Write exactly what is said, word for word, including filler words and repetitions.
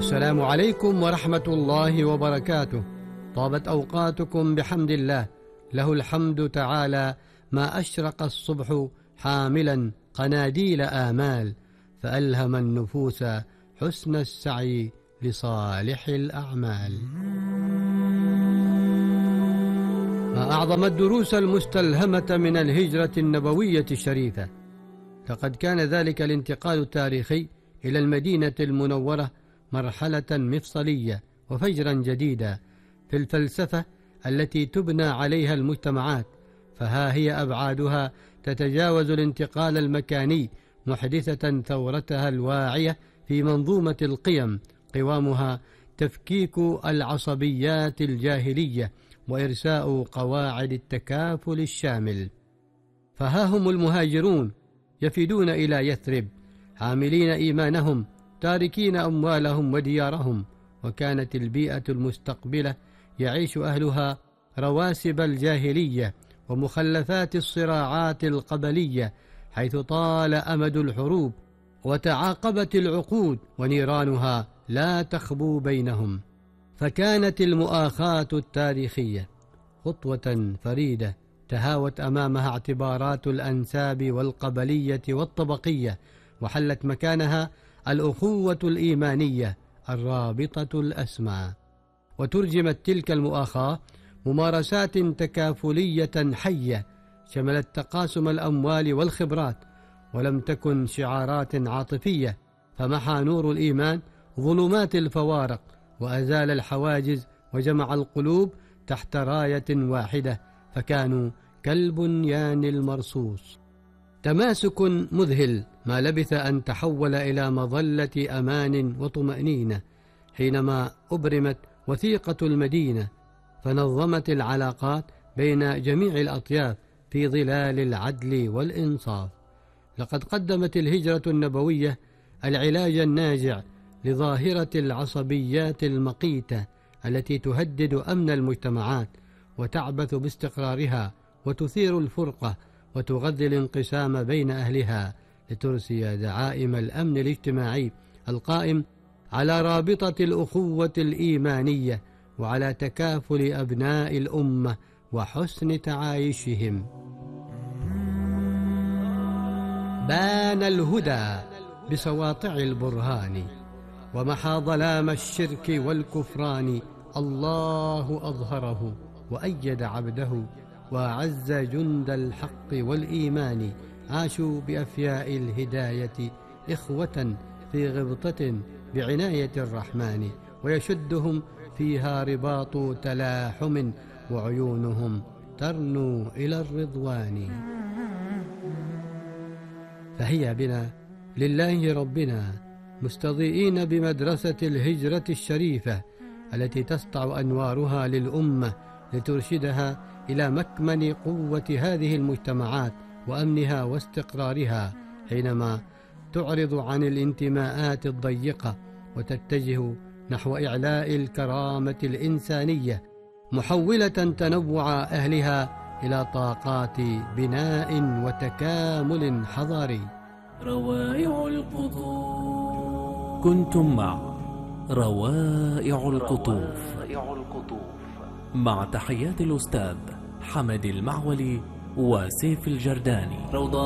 السلام عليكم ورحمة الله وبركاته. طابت أوقاتكم بحمد الله، له الحمد تعالى ما أشرق الصبح حاملا قناديل آمال، فألهم النفوس حسن السعي لصالح الأعمال. ما أعظم الدروس المستلهمة من الهجرة النبوية الشريفة. لقد كان ذلك الانتقال التاريخي إلى المدينة المنورة مرحلة مفصلية وفجرا جديدا في الفلسفة التي تبنى عليها المجتمعات، فها هي أبعادها تتجاوز الانتقال المكاني، محدثة ثورتها الواعية في منظومة القيم، قوامها تفكيك العصبيات الجاهلية وإرساء قواعد التكافل الشامل. فها هم المهاجرون يفدون إلى يثرب حاملين إيمانهم، تاركين أموالهم وديارهم، وكانت البيئة المستقبلة يعيش أهلها رواسب الجاهلية ومخلفات الصراعات القبلية، حيث طال أمد الحروب وتعاقبت العقود ونيرانها لا تخبو بينهم. فكانت المؤاخاة التاريخية خطوة فريدة تهاوت أمامها اعتبارات الأنساب والقبلية والطبقية، وحلت مكانها الأخوة الإيمانية الرابطة الأسمى. وترجمت تلك المؤاخاة ممارسات تكافلية حية شملت تقاسم الأموال والخبرات، ولم تكن شعارات عاطفية، فمحى نور الإيمان ظلمات الفوارق وأزال الحواجز وجمع القلوب تحت راية واحدة، فكانوا كالبنيان المرصوص. تماسك مذهل ما لبث أن تحول إلى مظلة أمان وطمأنينة حينما أبرمت وثيقة المدينة، فنظمت العلاقات بين جميع الأطياف في ظلال العدل والإنصاف. لقد قدمت الهجرة النبوية العلاج الناجع لظاهرة العصبيات المقيتة التي تهدد أمن المجتمعات وتعبث باستقرارها وتثير الفرقة وتغذي الانقسام بين أهلها، لترسي دعائم الأمن الاجتماعي القائم على رابطة الأخوة الإيمانية وعلى تكافل أبناء الأمة وحسن تعايشهم. بان الهدى بسواطع البرهان، ومحى ظلام الشرك والكفران. الله أظهره وأيد عبده، وأعز جند الحق والإيمان. عاشوا بأفياء الهداية إخوة في غبطة بعناية الرحمن، ويشدهم فيها رباط تلاحم، وعيونهم ترنو إلى الرضوان. فهيا بنا لله ربنا مستضيئين بمدرسة الهجرة الشريفة التي تسطع أنوارها للأمة لترشدها إلى مكمن قوة هذه المجتمعات وأمنها واستقرارها، حينما تعرض عن الانتماءات الضيقة وتتجه نحو إعلاء الكرامة الإنسانية، محولة تنوع أهلها إلى طاقات بناء وتكامل حضاري. روائع القطوف. كنتم مع روائع القطوف مع تحيات الأستاذ حمد المعولي وسيف الجرداني.